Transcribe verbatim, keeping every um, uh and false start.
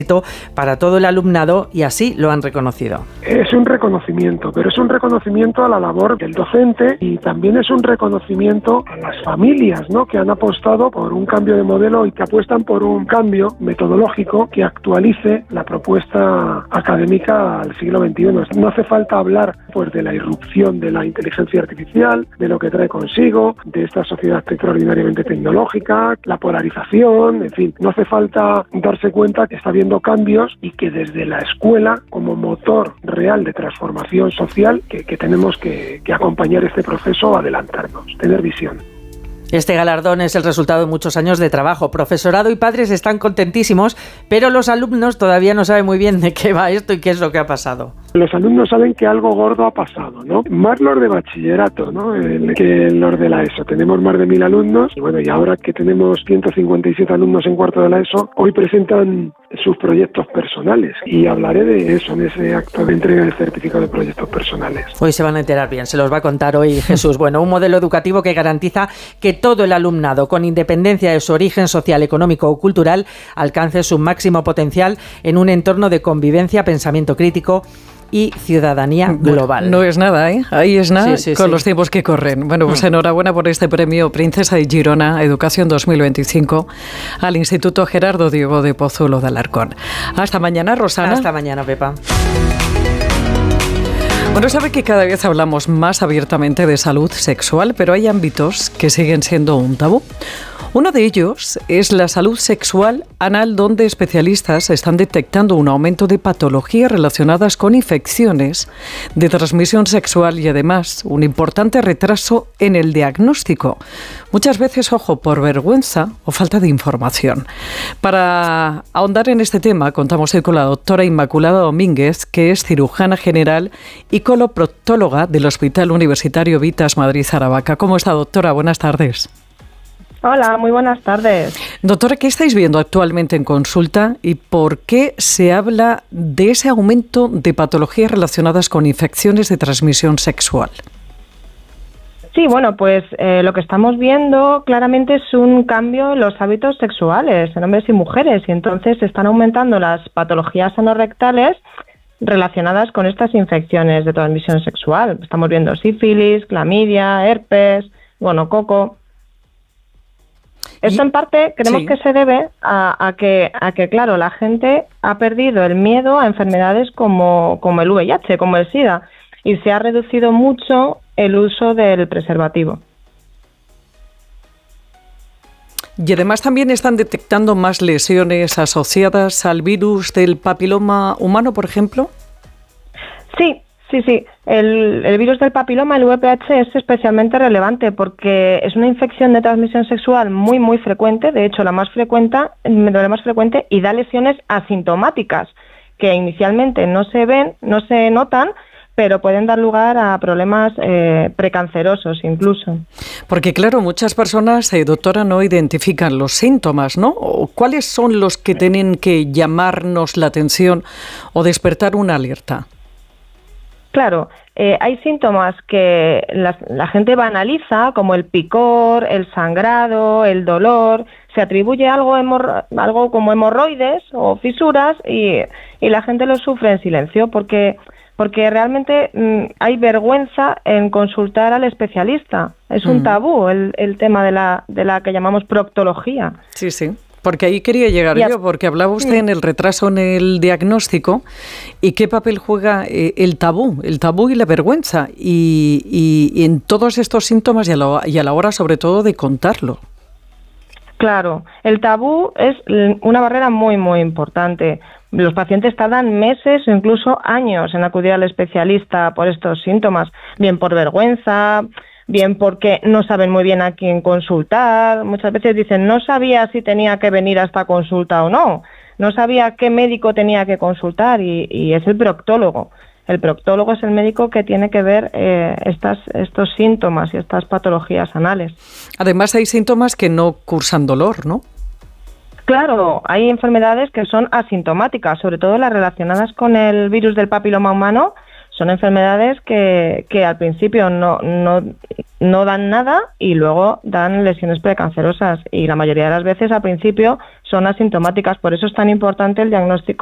para todo el alumnado y así lo han reconocido. Es un reconocimiento, pero es un reconocimiento a la labor del docente y también es un reconocimiento a las familias, ¿no?, que han apostado por un cambio de modelo y que apuestan por un cambio metodológico que actualice la propuesta académica al siglo veintiuno. No hace falta hablar pues de la irrupción de la inteligencia artificial, de lo que trae consigo, de esta sociedad extraordinariamente tecnológica, la polarización, en fin, no hace falta darse cuenta que está habiendo cambios y que desde la escuela, como motor real de transformación social, que, que tenemos que, que acompañar este proceso, adelantarnos, tener visión. Este galardón es el resultado de muchos años de trabajo. Profesorado y padres están contentísimos, pero los alumnos todavía no saben muy bien de qué va esto y qué es lo que ha pasado. Los alumnos saben que algo gordo ha pasado, ¿no? Más los de bachillerato, ¿no?, el, que los de la ESO. Tenemos más de mil alumnos y bueno, y ahora que tenemos ciento cincuenta y siete alumnos en cuarto de la ESO, hoy presentan sus proyectos personales y hablaré de eso en ese acto de entrega del certificado de proyectos personales. Hoy se van a enterar bien, se los va a contar hoy Jesús. Bueno, un modelo educativo que garantiza que todo el alumnado, con independencia de su origen social, económico o cultural, alcance su máximo potencial en un entorno de convivencia, pensamiento crítico y ciudadanía global. No es nada, ¿eh? Ahí es nada, sí, sí, con sí. los tiempos que corren. Bueno, pues enhorabuena por este premio Princesa de Girona Educación dos mil veinticinco al Instituto Gerardo Diego de Pozuelo de Alarcón. Hasta mañana, Rosana. Hasta mañana, Pepa. Bueno, sabe que cada vez hablamos más abiertamente de salud sexual, pero hay ámbitos que siguen siendo un tabú. Uno de ellos es la salud sexual anal, donde especialistas están detectando un aumento de patologías relacionadas con infecciones de transmisión sexual y además un importante retraso en el diagnóstico. Muchas veces, ojo, por vergüenza o falta de información. Para ahondar en este tema, contamos hoy con la doctora Inmaculada Domínguez, que es cirujana general y coloproctóloga del Hospital Universitario Vitas Madrid Aravaca. ¿Cómo está, doctora? Buenas tardes. Hola, muy buenas tardes. Doctora, ¿qué estáis viendo actualmente en consulta y por qué se habla de ese aumento de patologías relacionadas con infecciones de transmisión sexual? Sí, bueno, pues eh, lo que estamos viendo claramente es un cambio en los hábitos sexuales en hombres y mujeres, y entonces están aumentando las patologías anorrectales relacionadas con estas infecciones de transmisión sexual. Estamos viendo sífilis, clamidia, herpes, gonococo. Esto en parte creemos sí. que se debe a, a que, a que, claro, la gente ha perdido el miedo a enfermedades como, como el V I H, como el SIDA, y se ha reducido mucho el uso del preservativo. Y además también están detectando más lesiones asociadas al virus del papiloma humano, por ejemplo. Sí. Sí, sí. El, el virus del papiloma, el V P H, es especialmente relevante porque es una infección de transmisión sexual muy, muy frecuente, de hecho la más frecuente, la más frecuente y da lesiones asintomáticas que inicialmente no se ven, no se notan, pero pueden dar lugar a problemas eh, precancerosos incluso. Porque claro, muchas personas, eh, doctora, no identifican los síntomas, ¿no? ¿Cuáles son los que tienen que llamarnos la atención o despertar una alerta? Claro, eh, hay síntomas que la, la gente banaliza, como el picor, el sangrado, el dolor, se atribuye algo, hemorro- algo como hemorroides o fisuras y, y la gente lo sufre en silencio porque, porque realmente mmm, hay vergüenza en consultar al especialista. Es un tabú el, el tema de la, de la que llamamos proctología. Sí, sí. Porque ahí quería llegar ya. yo, porque hablaba usted sí. en el retraso en el diagnóstico y qué papel juega eh, el tabú, el tabú y la vergüenza y, y, y en todos estos síntomas y a, lo, y a la hora sobre todo de contarlo. Claro, el tabú es una barrera muy, muy importante. Los pacientes tardan meses o incluso años en acudir al especialista por estos síntomas, bien por vergüenza, bien porque no saben muy bien a quién consultar. Muchas veces dicen, no sabía si tenía que venir a esta consulta o no, no sabía qué médico tenía que consultar y, y es el proctólogo. El proctólogo es el médico que tiene que ver eh, estas, estos síntomas y estas patologías anales. Además hay síntomas que no cursan dolor, ¿no? Claro, hay enfermedades que son asintomáticas, sobre todo las relacionadas con el virus del papiloma humano. Son enfermedades que, que al principio no, no, no dan nada y luego dan lesiones precancerosas y la mayoría de las veces al principio son asintomáticas. Por eso es tan importante el diagnóstico